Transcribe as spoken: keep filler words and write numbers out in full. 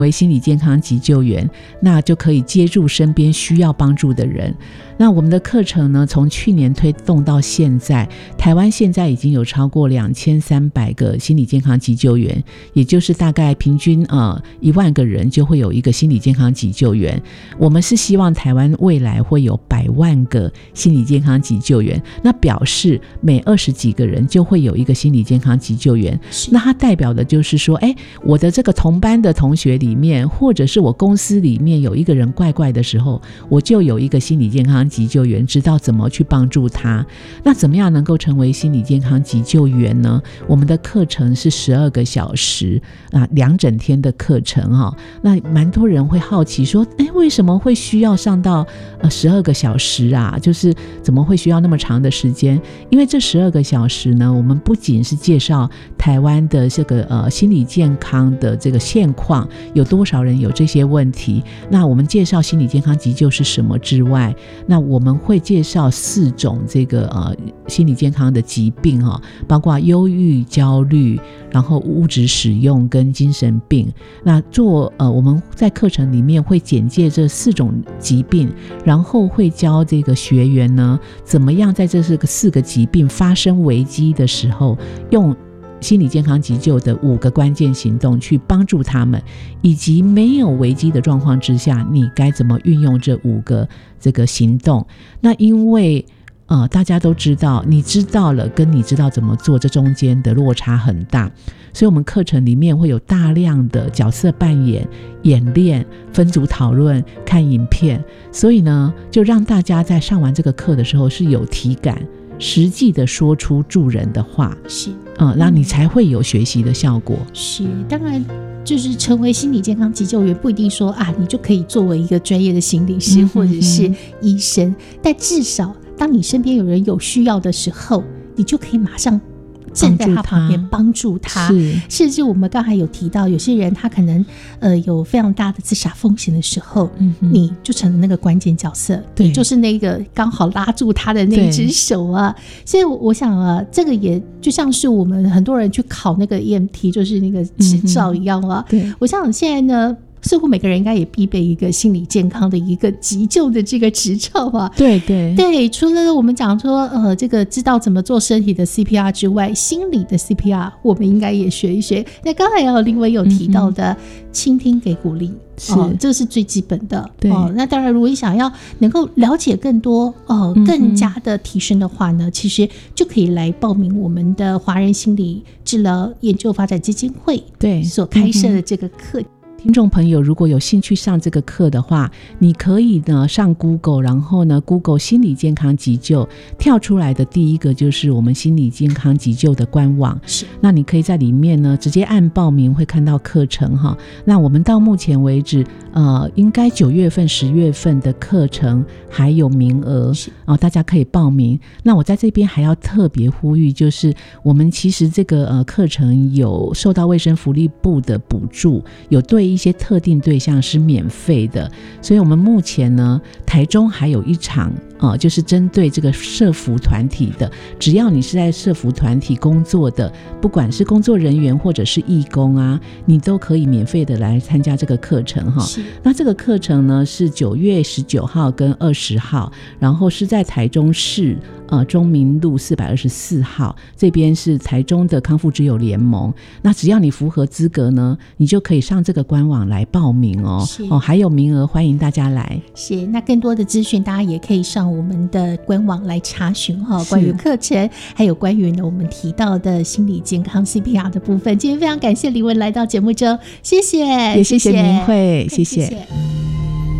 为心理健康急救员，那就可以接住身边需要帮助的人。那我们的课程呢，从去年推动到现在，台湾现在已经有超过两千三百个心理健康急救员，也就是大概平均呃一万个人就会有一个心理健康急救员。我们是希望台湾未来会有百万个心理健康急救员，那表示每二十几个人就会有一个心理健康急救员。那它代表的就是说，哎，我的这个同班的同学里面，或者是我公司里面有一个人怪怪的时候，我就有一个心理健康急救员，知道怎么去帮助他。那怎么样能够成为心理健康急救员呢？我们的课程是十二个小时啊，两整天的课程哈。那蛮多人会好奇说，哎，为什么会需要上到呃十二个小时啊？就是怎么会需要那么长的时间？因为这十二个小时呢，我们不仅是介绍台湾的这个呃心理健康的这个现况，有多少人有这些问题，那我们介绍心理健康急救是什么之外，那我们会介绍四种这个呃心理健康的疾病哈，包括忧郁、焦虑，然后物质使用跟精神病。那做呃我们在课程里面会简介这四种疾病，然后会教这个学员呢，怎么样在这四个疾病发生危机的时候，用心理健康急救的五个关键行动去帮助他们，以及没有危机的状况之下，你该怎么运用这五个这个行动。那因为呃，大家都知道，你知道了跟你知道怎么做，这中间的落差很大，所以我们课程里面会有大量的角色扮演、演练、分组讨论、看影片，所以呢，就让大家在上完这个课的时候是有体感，实际的说出助人的话， 是， 嗯，那你才会有学习的效果。 是，当然就是成为心理健康急救员不一定说啊，你就可以作为一个专业的心理师或者是医生，嗯、但至少当你身边有人有需要的时候，你就可以马上站在他旁边帮助他。甚至我们刚才有提到，有些人他可能呃有非常大的自杀风险的时候，嗯、你就成了那个关键角色，你就是那个刚好拉住他的那只手啊。所以我想啊，这个也就像是我们很多人去考那个 E M T， 就是那个执照一样啊。对，我想现在呢，似乎每个人应该也必备一个心理健康的一个急救的这个执照啊。对对对，除了我们讲说呃这个知道怎么做身体的 C P R 之外，心理的 C P R 我们应该也学一学。那刚才也有另外有提到的、嗯、倾听给鼓励，是、哦、这是最基本的。对、哦、那当然如果你想要能够了解更多呃更加的提升的话呢、嗯、其实就可以来报名我们的华人心理治疗研究发展基金会对所开设的这个课、嗯。听众朋友如果有兴趣上这个课的话，你可以呢上 Google， 然后呢 Google 心理健康急救，跳出来的第一个就是我们心理健康急救的官网，是，那你可以在里面呢直接按报名，会看到课程哈。那我们到目前为止呃，应该九月份十月份的课程还有名额、哦、大家可以报名。那我在这边还要特别呼吁，就是我们其实这个呃课程有受到卫生福利部的补助，有对一些特定对象是免费的，所以我们目前呢台中还有一场呃，就是针对这个社福团体的，只要你是在社福团体工作的，不管是工作人员或者是义工啊，你都可以免费的来参加这个课程哈。那这个课程呢是九月十九号跟二十号，然后是在台中市呃中民路四百二十四号，这边是台中的康复之友联盟。那只要你符合资格呢，你就可以上这个官网来报名哦。哦，还有名额，欢迎大家来。是，那更多的资讯大家也可以上我们的官网来查询哈，关于课程，还有关于呢我们提到的心理健康 C P R 的部分。今天非常感谢李玟来到节目中，谢谢，也谢谢明慧，谢谢。谢谢。